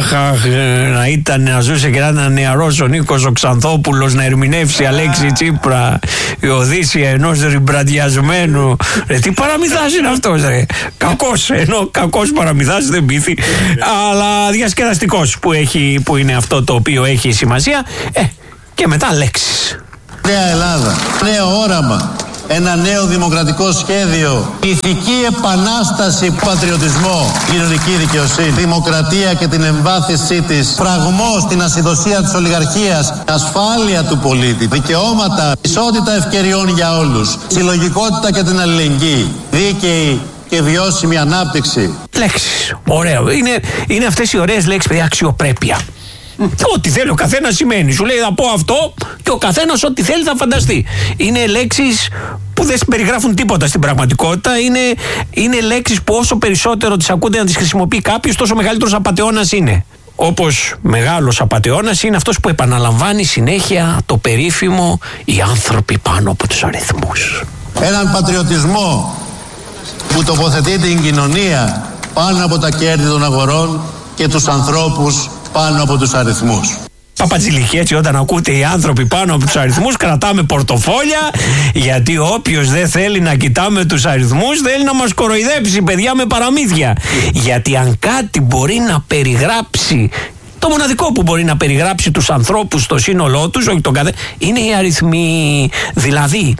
να ήταν, να ζούσε και να ήταν νεαρός ο Νίκος ο Ξανθόπουλος να ερμηνεύσει Αλέξη Τσίπρα, η Οδύσσια ενός ριμπραντιασμένου. Τι παραμυθάς είναι αυτός, ρε? Κακός, ενώ κακός παραμυθάς, δεν πείθει, αλλά διασκεδαστικός που είναι αυτό το οποίο έχει σημασία. Και μετά λέξεις. Νέα Ελλάδα, νέο όραμα, ένα νέο δημοκρατικό σχέδιο, ηθική επανάσταση, πατριωτισμό, κοινωνική δικαιοσύνη, δημοκρατία και την εμβάθυνσή της, φραγμό στην ασυδοσία της ολιγαρχίας, ασφάλεια του πολίτη, δικαιώματα, ισότητα ευκαιριών για όλους, συλλογικότητα και την αλληλεγγύη, δίκαιη και βιώσιμη ανάπτυξη. Λέξεις, ωραίο. Είναι αυτές οι ωραίες λέξεις, παιδιά, αξιοπρέπεια. Ό,τι θέλει ο καθένας σημαίνει. Σου λέει θα πω αυτό και ο καθένας ό,τι θέλει θα φανταστεί. Είναι λέξεις που δεν περιγράφουν τίποτα στην πραγματικότητα. Είναι λέξεις που όσο περισσότερο τις ακούτε να τις χρησιμοποιεί κάποιος, τόσο μεγαλύτερος απατεώνας είναι. Όπως μεγάλος απατεώνας είναι αυτός που επαναλαμβάνει συνέχεια το περίφημο «οι άνθρωποι πάνω από τους αριθμούς». Έναν πατριωτισμό που τοποθετεί την κοινωνία πάνω από τα κέρδη των αγορών και τους ανθρώπους πάνω από τους αριθμούς. Παπατζηλικοί, έτσι, όταν ακούτε οι άνθρωποι πάνω από τους αριθμούς, κρατάμε πορτοφόλια, γιατί όποιος δεν θέλει να κοιτάμε τους αριθμούς θέλει να μας κοροϊδέψει, παιδιά, με παραμύθια. Γιατί αν κάτι μπορεί να περιγράψει, το μοναδικό που μπορεί να περιγράψει τους ανθρώπους στο σύνολό τους, όχι τον κάθε, είναι οι αριθμοί. Δηλαδή,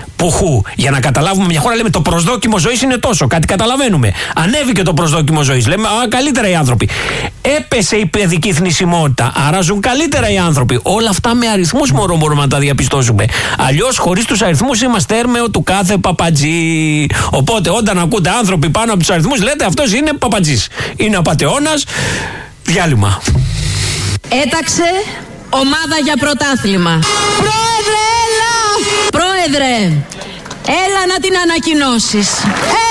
για να καταλάβουμε, μια χώρα λέμε το προσδόκιμο ζωής είναι τόσο, κάτι καταλαβαίνουμε. Ανέβηκε το προσδόκιμο ζωής, λέμε καλύτερα οι άνθρωποι. Έπεσε η παιδική θνησιμότητα, άρα ζουν καλύτερα οι άνθρωποι. Όλα αυτά με αριθμούς μπορούμε να τα διαπιστώσουμε. Αλλιώς, χωρίς τους αριθμούς, είμαστε έρμεο του κάθε παπατζή. Οπότε, όταν ακούτε άνθρωποι πάνω από τους αριθμούς, λέτε αυτός είναι παπατζής. Είναι απατεώνας. Διάλειμμα. Έταξε ομάδα για πρωτάθλημα. Πρόεδρε, έλα! Πρόεδρε, έλα να την ανακοινώσεις.